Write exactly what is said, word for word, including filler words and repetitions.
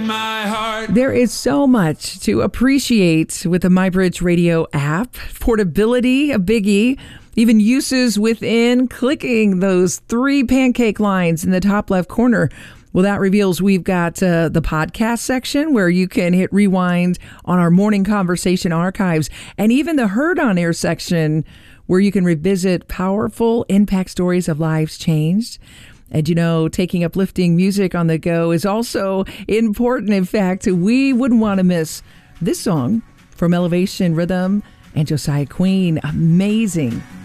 my heart. There is so much to appreciate with the MyBridge Radio app. Portability, a biggie. Even uses within clicking those three pancake lines in the top left corner. Well, that reveals we've got uh, the podcast section where you can hit rewind on our morning conversation archives, and even the Heard on Air section where you can revisit powerful impact stories of lives changed. And, you know, taking uplifting music on the go is also important. In fact, we wouldn't want to miss this song from Elevation Rhythm and Josiah Queen. Amazing.